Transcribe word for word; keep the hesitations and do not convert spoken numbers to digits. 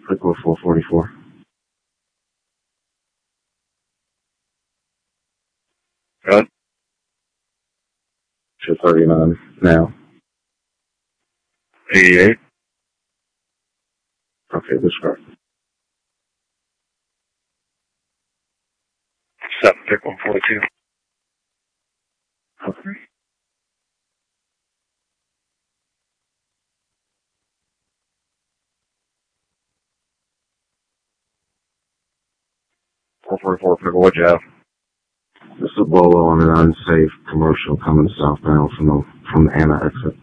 Pickle four forty-four. Good. two thirty-nine now. eighty-eight. Okay, discard. seven, pick one forty-two. Okay. four forty-four, pickle, what'd you have? This is a Bolo on an unsafe commercial coming southbound from the, from the Anna exit.